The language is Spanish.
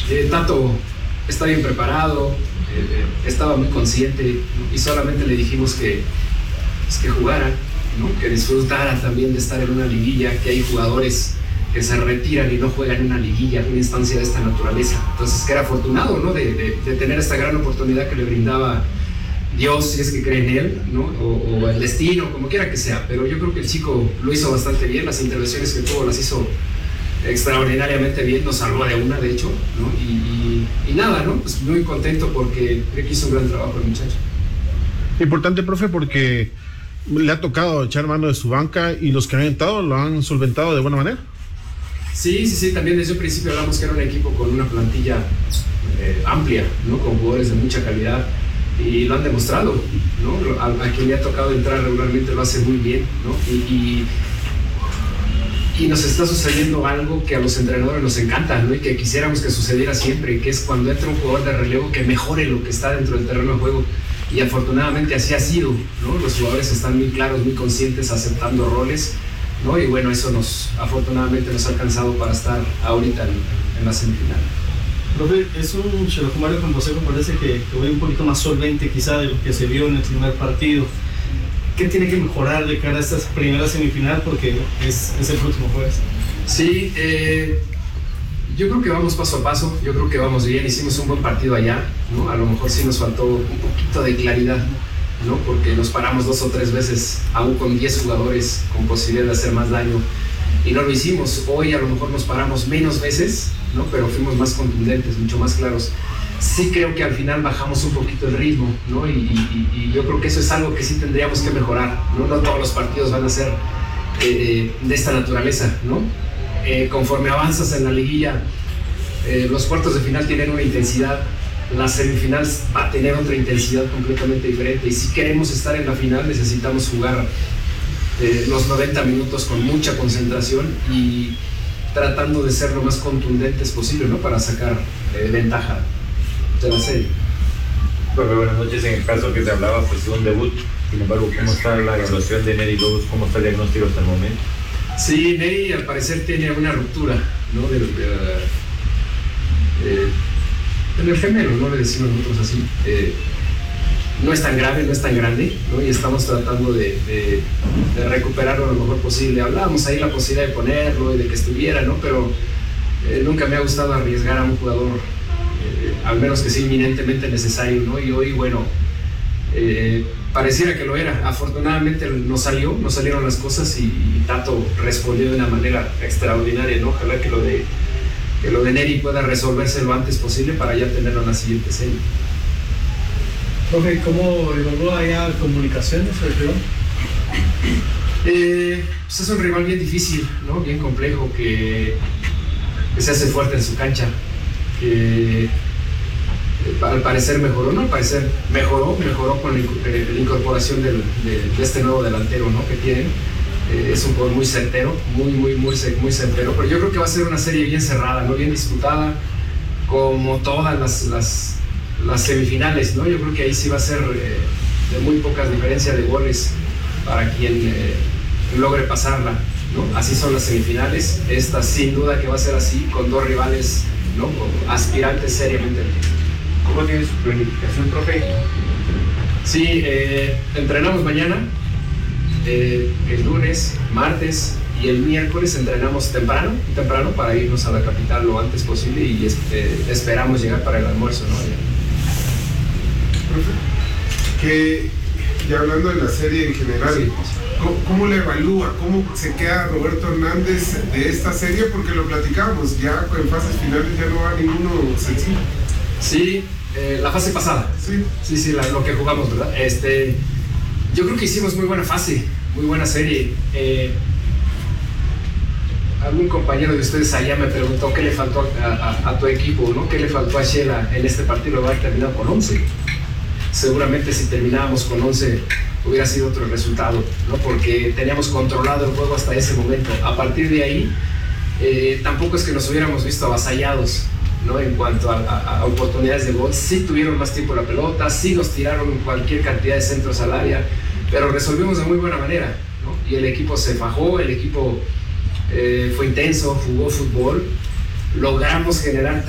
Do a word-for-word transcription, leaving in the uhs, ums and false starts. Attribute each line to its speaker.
Speaker 1: eh, Tato está bien preparado, eh, estaba muy consciente y solamente le dijimos que, pues, que jugara, ¿no? Que disfrutara también de estar en una liguilla, que hay jugadores que se retiran y no juegan en una liguilla, una instancia de esta naturaleza. Entonces, que era afortunado, ¿no? de, de, de tener esta gran oportunidad que le brindaba Dios, si es que cree en él, ¿no? o, o el destino, como quiera que sea. Pero yo creo que el chico lo hizo bastante bien, las intervenciones que tuvo las hizo extraordinariamente bien, nos salvó de una, de hecho, ¿no? y, y, y nada, ¿no? Pues muy contento porque creo que hizo un gran trabajo el muchacho.
Speaker 2: Importante, profe, porque le ha tocado echar mano de su banca y los que han entrado lo han solventado de buena manera.
Speaker 1: Sí, sí, sí, también desde un principio hablamos que era un equipo con una plantilla eh, amplia, ¿no? Con jugadores de mucha calidad y lo han demostrado, ¿no? A, a quien le ha tocado entrar regularmente lo hace muy bien, ¿no? Y, y, y nos está sucediendo algo que a los entrenadores nos encanta, ¿no? Y que quisiéramos que sucediera siempre, que es cuando entra un jugador de relevo que mejore lo que está dentro del terreno de juego. Y afortunadamente así ha sido, ¿no? Los jugadores están muy claros, muy conscientes, aceptando roles, ¿no? Y bueno, eso nos, afortunadamente nos ha alcanzado para estar ahorita en, en la semifinal.
Speaker 3: Profe, es un Xelajú Mario con José, me parece que, que hoy un poquito más solvente quizá de lo que se vio en el primer partido. ¿Qué tiene que mejorar de cara a esta primera semifinal? Porque es, es el próximo jueves.
Speaker 1: Sí, eh, yo creo que vamos paso a paso, yo creo que vamos bien, hicimos un buen partido allá, ¿no? A lo mejor sí nos faltó un poquito de claridad, ¿no? Porque nos paramos dos o tres veces, aún con diez jugadores, con posibilidad de hacer más daño, y no lo hicimos. Hoy a lo mejor nos paramos menos veces, ¿no? Pero fuimos más contundentes, mucho más claros. Sí creo que al final bajamos un poquito el ritmo, ¿no? Y, y, y yo creo que eso es algo que sí tendríamos que mejorar, ¿no? No todos los partidos van a ser eh, de esta naturaleza, ¿no? Eh, conforme avanzas en la liguilla, eh, los cuartos de final tienen una intensidad, la semifinal va a tener otra intensidad completamente diferente, y si queremos estar en la final necesitamos jugar eh, los noventa minutos con mucha concentración y tratando de ser lo más contundentes posible, ¿no? Para sacar eh, ventaja de la serie.
Speaker 4: Bueno, buenas noches. En el caso que te hablaba, pues de un debut, sin embargo, ¿cómo está la evaluación de Neri Lobos? ¿Cómo está el diagnóstico hasta el momento?
Speaker 1: Sí, Neri al parecer tiene una ruptura, ¿no? De, de, de, en el gemelo, ¿no? Le decimos nosotros así. Eh, no es tan grave, no es tan grande, ¿no? Y estamos tratando de, de, de recuperarlo lo mejor posible. Hablábamos ahí la posibilidad de ponerlo y de que estuviera, ¿no? Pero eh, nunca me ha gustado arriesgar a un jugador, eh, al menos que sea inminentemente necesario, ¿no? Y hoy, bueno, eh, pareciera que lo era. Afortunadamente nos salió, nos salieron las cosas y, y Tato respondió de una manera extraordinaria, ¿no? Ojalá que lo de, que lo de Neri pueda resolverse lo antes posible para ya tenerlo en la siguiente serie.
Speaker 3: Profe, ¿cómo evaluó allá Comunicaciones el rival?
Speaker 1: Eh, pues es un rival bien difícil, ¿no? Bien complejo, que, que se hace fuerte en su cancha, que al parecer mejoró, ¿no? Al parecer mejoró, mejoró con la, la incorporación del, de, de este nuevo delantero, ¿no? Que tienen. Eh, es un jugador muy certero, muy, muy, muy, muy certero, pero yo creo que va a ser una serie bien cerrada, ¿no? Bien disputada, como todas las, las, las semifinales, ¿no? Yo creo que ahí sí va a ser eh, de muy pocas diferencias de goles para quien eh, logre pasarla, ¿no? Así son las semifinales, esta sin duda que va a ser así, con dos rivales, ¿no? Aspirantes seriamente.
Speaker 4: ¿Cómo tiene su planificación, profe?
Speaker 1: Sí, eh, entrenamos mañana, eh, el lunes, martes y el miércoles entrenamos temprano, temprano para irnos a la capital lo antes posible y eh, esperamos llegar para el almuerzo, ¿no?
Speaker 5: Profe, que ya hablando de la serie en general, sí. ¿cómo, ¿cómo la evalúa? ¿Cómo se queda Roberto Hernández de esta serie? Porque lo platicamos, ya en fases finales ya no va ninguno sencillo.
Speaker 1: Sí, eh, la fase pasada.
Speaker 5: Sí,
Speaker 1: sí, sí la, lo que jugamos, ¿verdad? Este, yo creo que hicimos muy buena fase, muy buena serie. Eh, algún compañero de ustedes allá me preguntó qué le faltó a, a, a tu equipo, ¿no? ¿Qué le faltó a Xela en este partido? Va a haber terminado con once. Seguramente si terminábamos con once hubiera sido otro resultado, ¿no? Porque teníamos controlado el juego hasta ese momento. A partir de ahí, eh, tampoco es que nos hubiéramos visto avasallados, ¿no? En cuanto a, a, a oportunidades de gol. Sí tuvieron más tiempo la pelota, sí nos tiraron cualquier cantidad de centros al área, pero resolvimos de muy buena manera, ¿no? Y el equipo se fajó, el equipo eh, fue intenso, jugó fútbol, logramos generar